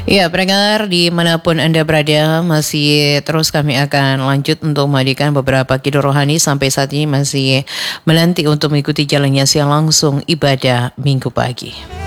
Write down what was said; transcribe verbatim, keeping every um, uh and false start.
Ya, pendengar dimanapun Anda berada, masih terus kami akan lanjut untuk menghadirkan beberapa kidul rohani sampai saat ini masih menanti untuk mengikuti jalannya siang langsung ibadah Minggu pagi.